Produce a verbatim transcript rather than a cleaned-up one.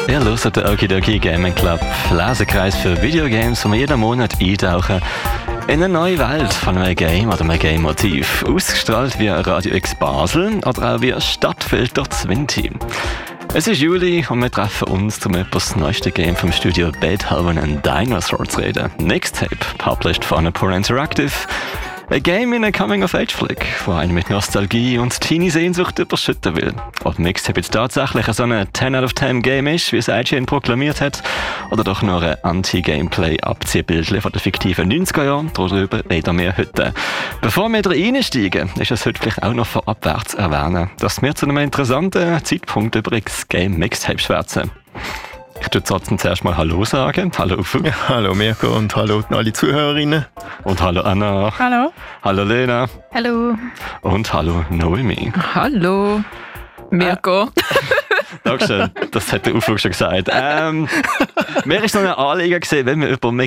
Ihr hört den Okidoki Gaming Club, Lesekreis für Videogames, wo wir jeden Monat eintauchen in eine neue Welt von einem Game oder einem Game-Motiv. Ausgestrahlt via Radio X Basel oder auch via Stadtfilter Twin-Team. Es ist Juli und wir treffen uns, um über das neueste Game vom Studio Beethoven and Dinosaur zu reden. Mixtape, published von Apple Interactive. Ein Game in einem Coming-of-Age-Flick, wo einen mit Nostalgie und Teenie-Sehnsucht überschütten will. Ob Mixtape jetzt tatsächlich so ein ten out of ten Game ist, wie es I G N proklamiert hat, oder doch nur ein Anti-Gameplay-Abziehbildchen von den fiktiven neunziger Jahren, darüber reden wir heute. Bevor wir da einsteigen, ist es heute vielleicht auch noch vorab zu erwähnen, dass wir zu einem interessanten Zeitpunkt über das Game Mixtape schwätzen. Ich würde trotzdem zuerst mal Hallo sagen. Hallo Ufu. Ja, hallo Mirko und hallo alle Zuhörerinnen. Und hallo Anna. Hallo. Hallo Lena. Hallo. Und hallo Noemi. Hallo Mirko. Äh. Dankeschön, das hat der Ufu schon gesagt. Ähm, mir ist noch ein Anliegen gesehen, wenn wir über